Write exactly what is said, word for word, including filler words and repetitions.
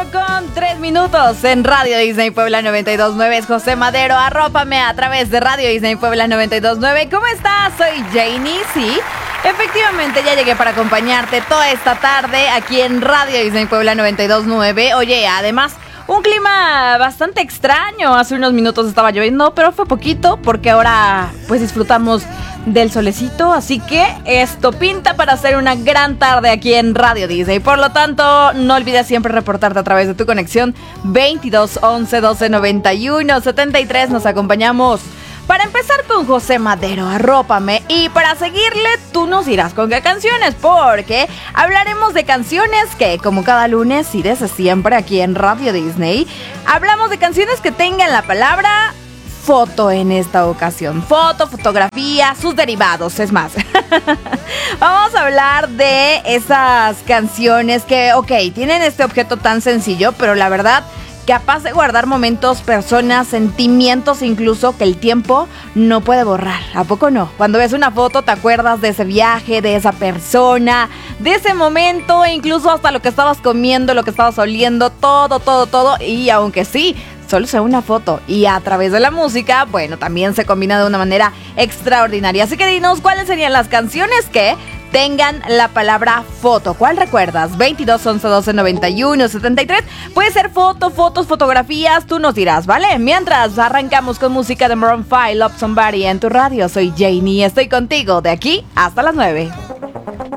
con tres minutos en Radio Disney Puebla noventa y dos punto nueve. Es José Madero, arrópame a través de Radio Disney Puebla noventa y dos punto nueve. ¿Cómo estás? Soy Janie, sí. Efectivamente, ya llegué para acompañarte toda esta tarde aquí en Radio Disney Puebla noventa y dos punto nueve. Oye, además, un clima bastante extraño. Hace unos minutos estaba lloviendo, pero fue poquito porque ahora pues disfrutamos del solecito, así que esto pinta para hacer una gran tarde aquí en Radio Disney. Por lo tanto, no olvides siempre reportarte a través de tu conexión veintidós once doce noventa y uno setenta y tres. Nos acompañamos para empezar con José Madero, arrópame, y para seguirle tú nos dirás con qué canciones, porque hablaremos de canciones que, como cada lunes y desde siempre aquí en Radio Disney, hablamos de canciones que tengan la palabra foto en esta ocasión. Foto, fotografía, sus derivados, es más. Vamos a hablar de esas canciones que, ok, tienen este objeto tan sencillo, pero la verdad, capaz de guardar momentos, personas, sentimientos, incluso que el tiempo no puede borrar. ¿A poco no? Cuando ves una foto te acuerdas de ese viaje, de esa persona, de ese momento, e incluso hasta lo que estabas comiendo, lo que estabas oliendo, todo, todo, todo. Y aunque sí, solo sea una foto y a través de la música, bueno, también se combina de una manera extraordinaria. Así que dinos cuáles serían las canciones que tengan la palabra foto. ¿Cuál recuerdas? veintidós once doce noventa y uno setenta y tres. Puede ser foto, fotos, fotografías, tú nos dirás, ¿vale? Mientras arrancamos con música de Maroon five, Love Somebody en tu radio. Soy Janie, estoy contigo de aquí hasta las nueve.